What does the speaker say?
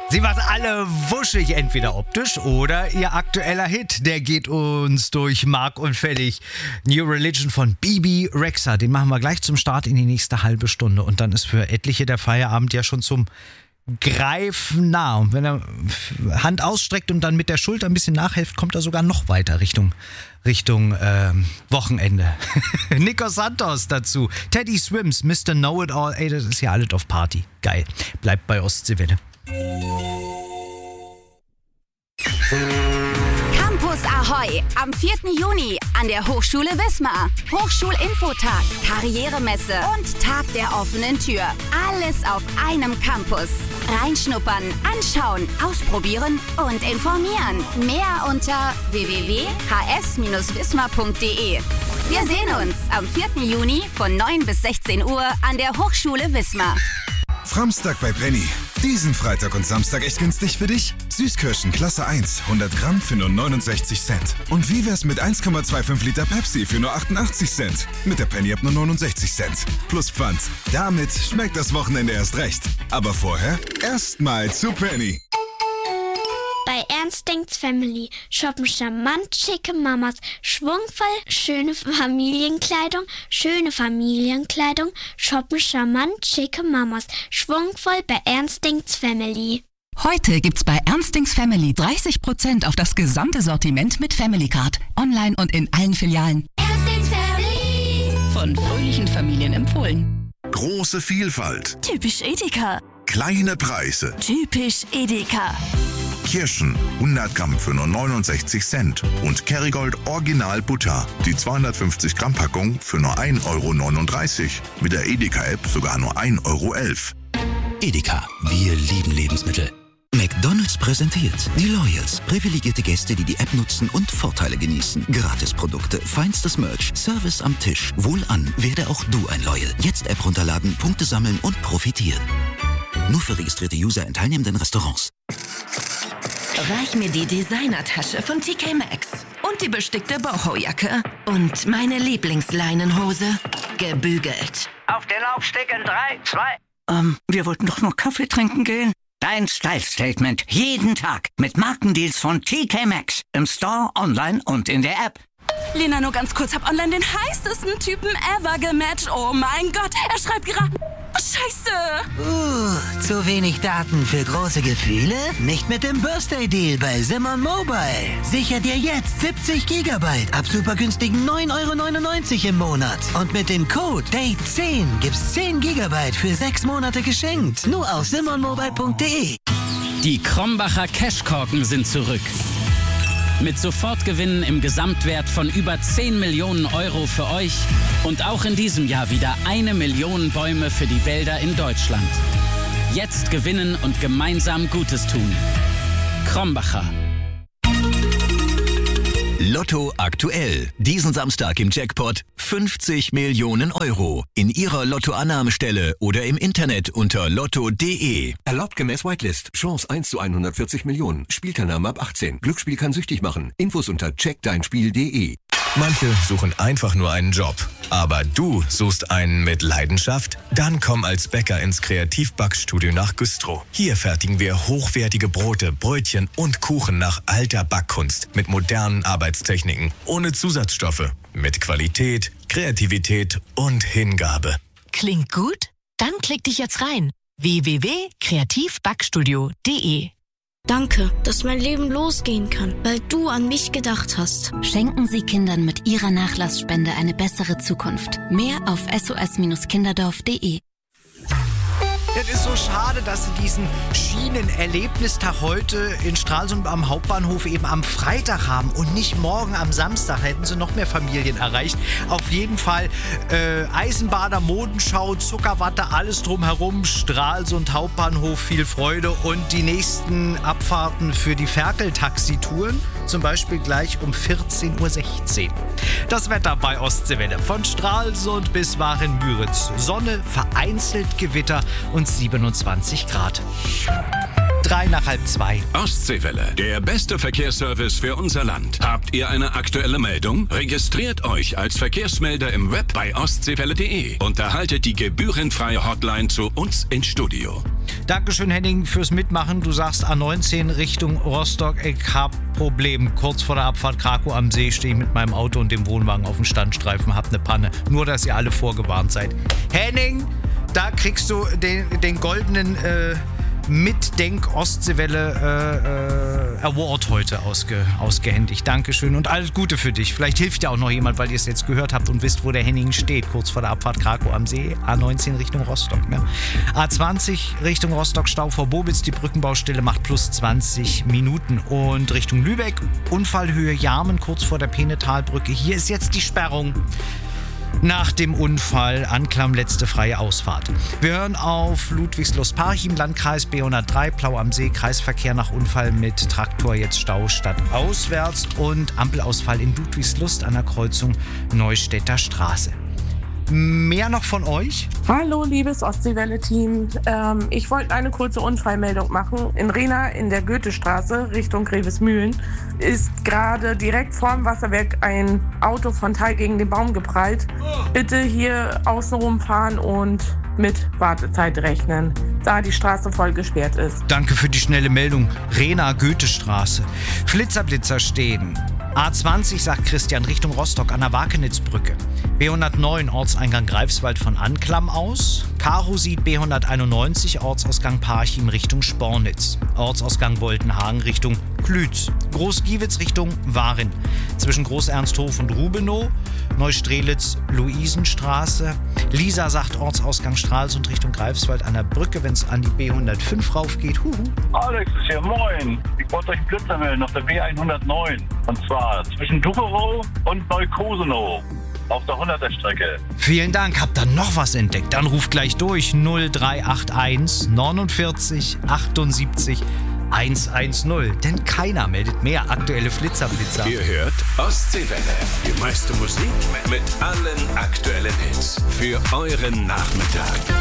Sie macht alle wuschig, entweder optisch oder ihr aktueller Hit. Der geht uns durch Mark und Fällig. New Religion von Bebe Rexha. Den machen wir gleich zum Start in die nächste halbe Stunde. Und dann ist für etliche der Feierabend ja schon zum Greifen nah. Und wenn er Hand ausstreckt und dann mit der Schulter ein bisschen nachhilft, kommt er sogar noch weiter Richtung Wochenende. Nico Santos dazu. Teddy Swims, Mr. Know-It-All. Ey, das ist ja alles auf Party. Geil. Bleibt bei Ostseewelle. Campus Ahoi am 4. Juni an der Hochschule Wismar. Hochschulinfotag, Karrieremesse und Tag der offenen Tür. Alles auf einem Campus. Reinschnuppern, anschauen, ausprobieren und informieren. Mehr unter www.hs-wismar.de. Wir sehen uns am 4. Juni von 9 bis 16 Uhr an der Hochschule Wismar. Framstag bei Penny. Diesen Freitag und Samstag echt günstig für dich? Süßkirschen Klasse 1, 100 Gramm für nur 69 Cent. Und wie wär's mit 1,25 Liter Pepsi für nur 88 Cent? Mit der Penny App nur 69 Cent. Plus Pfand. Damit schmeckt das Wochenende erst recht. Aber vorher erstmal zu Penny. Bei Ernst denkt's Family shoppen charmant schicke Mamas, schwungvoll schöne Familienkleidung, shoppen charmant schicke Mamas, schwungvoll bei Ernst denkt's Family. Heute gibt's bei Ernst denkt's Family 30% auf das gesamte Sortiment mit Family Card. Online und in allen Filialen. Ernst denkt's Family. Von fröhlichen Familien empfohlen. Große Vielfalt. Typisch Edeka. Kleine Preise. Typisch Edeka. Kirschen 100 Gramm für nur 69 Cent und Kerrygold Original Butter, die 250 Gramm Packung für nur 1,39 €. Mit der Edeka-App sogar nur 1,11 €. Edeka, wir lieben Lebensmittel. McDonald's präsentiert die Loyals. Privilegierte Gäste, die die App nutzen und Vorteile genießen. Gratisprodukte, feinstes Merch, Service am Tisch. Wohlan, werde auch du ein Loyal. Jetzt App runterladen, Punkte sammeln und profitieren. Nur für registrierte User in teilnehmenden Restaurants. Reich mir die Designertasche von TK Maxx und die bestickte Boho-Jacke und meine Lieblingsleinenhose, gebügelt. Auf den Laufsteg in 3, 2... Wir wollten doch nur Kaffee trinken gehen. Dein Style-Statement jeden Tag mit Markendeals von TK Maxx. Im Store, online und in der App. Lena, nur ganz kurz, hab online den heißesten Typen ever gematcht. Oh mein Gott, er schreibt gerade... Scheiße! Zu wenig Daten für große Gefühle? Nicht mit dem Birthday-Deal bei Simon Mobile. Sicher dir jetzt 70 Gigabyte ab super günstigen 9,99 € im Monat. Und mit dem Code DATE10 gibt's 10 Gigabyte für 6 Monate geschenkt. Nur auf simonmobile.de. Die Krombacher Cashkorken sind zurück. Mit Sofortgewinnen im Gesamtwert von über 10 Millionen € für euch und auch in diesem Jahr wieder 1 Million Bäume für die Wälder in Deutschland. Jetzt gewinnen und gemeinsam Gutes tun. Krombacher. Lotto aktuell. Diesen Samstag im Jackpot 50 Millionen €. In Ihrer Lottoannahmestelle oder im Internet unter lotto.de. Erlaubt gemäß Whitelist. Chance 1 zu 140 Millionen. Spielteilnahme ab 18. Glücksspiel kann süchtig machen. Infos unter checkdeinspiel.de. Manche suchen einfach nur einen Job. Aber du suchst einen mit Leidenschaft? Dann komm als Bäcker ins Kreativbackstudio nach Güstrow. Hier fertigen wir hochwertige Brote, Brötchen und Kuchen nach alter Backkunst mit modernen Arbeitstechniken, ohne Zusatzstoffe, mit Qualität, Kreativität und Hingabe. Klingt gut? Dann klick dich jetzt rein. www.kreativbackstudio.de. Danke, dass mein Leben losgehen kann, weil du an mich gedacht hast. Schenken Sie Kindern mit Ihrer Nachlassspende eine bessere Zukunft. Mehr auf sos-kinderdorf.de. Es ist so schade, dass sie diesen Schienenerlebnistag heute in Stralsund am Hauptbahnhof eben am Freitag haben und nicht morgen am Samstag. Hätten sie noch mehr Familien erreicht. Auf jeden Fall Eisenbahner, Modenschau, Zuckerwatte, alles drumherum. Stralsund Hauptbahnhof, viel Freude. Und die nächsten Abfahrten für die Ferkel-Taxitouren, zum Beispiel gleich um 14:16 Uhr. Das Wetter bei Ostseewelle. Von Stralsund bis Waren-Müritz. Sonne, vereinzelt Gewitter und 27 Grad. 2:03. Ostseewelle, der beste Verkehrsservice für unser Land. Habt ihr eine aktuelle Meldung? Registriert euch als Verkehrsmelder im Web bei ostseewelle.de und erhaltet die gebührenfreie Hotline zu uns ins Studio. Dankeschön, Henning, fürs Mitmachen. Du sagst A19 Richtung Rostock. Ich hab Problem. Kurz vor der Abfahrt Krakow am See stehe ich mit meinem Auto und dem Wohnwagen auf dem Standstreifen. Hab eine Panne. Nur, dass ihr alle vorgewarnt seid. Henning, da kriegst du den goldenen Mitdenk-Ostseewelle Award heute ausgehändigt. Dankeschön und alles Gute für dich. Vielleicht hilft ja auch noch jemand, weil ihr es jetzt gehört habt und wisst, wo der Henning steht. Kurz vor der Abfahrt Krakow am See. A19 Richtung Rostock. Ne? A20 Richtung Rostock, Stau vor Bobitz. Die Brückenbaustelle macht plus 20 Minuten. Und Richtung Lübeck, Unfallhöhe Jarmen, kurz vor der Penetalbrücke. Hier ist jetzt die Sperrung. Nach dem Unfall, Anklam, letzte freie Ausfahrt. Wir hören auf Ludwigslust-Parchim, Landkreis B103, Plau am See, Kreisverkehr nach Unfall mit Traktor, jetzt Stau stadtauswärts und Ampelausfall in Ludwigslust an der Kreuzung Neustädter Straße. Mehr noch von euch? Hallo, liebes Ostseewelle-Team. Ich wollte eine kurze Unfallmeldung machen. In Rehna in der Goethestraße Richtung Grevesmühlen ist gerade direkt vorm Wasserwerk ein Autofrontal gegen den Baum geprallt. Bitte hier außenrum fahren und mit Wartezeit rechnen, da die Straße voll gesperrt ist. Danke für die schnelle Meldung. Rehna, Goethestraße. Flitzer stehen. A20, sagt Christian, Richtung Rostock an der Wakenitzbrücke. B109, Ortseingang Greifswald von Anklam aus. Karo sieht B191, Ortsausgang Parchim Richtung Spornitz. Ortsausgang Boltenhagen Richtung Klütz. Großgiewitz Richtung Warin. Zwischen Großernsthof und Rubenow. Neustrelitz, Luisenstraße. Lisa sagt Ortsausgang Stralsund Richtung Greifswald an der Brücke, wenn es an die B105 raufgeht. Alex ist hier, moin. Ich wollte euch einen Blitzer melden auf der B109. Und zwar zwischen Ducherow und Neukosenow auf der 100er Strecke. Vielen Dank. Habt ihr noch was entdeckt? Dann ruft gleich durch 0381 49 78 110. Denn keiner meldet mehr aktuelle Flitzer. Ihr hört Ostseewelle. Die meiste Musik mit allen aktuellen Hits. Für euren Nachmittag.